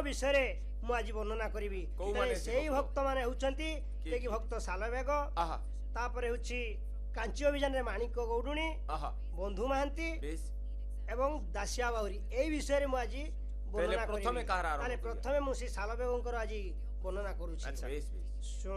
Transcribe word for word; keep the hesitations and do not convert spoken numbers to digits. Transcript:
विषय मु आज वर्णना करी से भक्त मान होती भक्त सालबेग तापर हूँ कांची अभियान माणिक गौडुणी बंधु महांती एवं दासिया बाहुरी ए विषय मु आज वर्णना करी प्रथमे मुझे सालबेग आज वर्णना करुँच।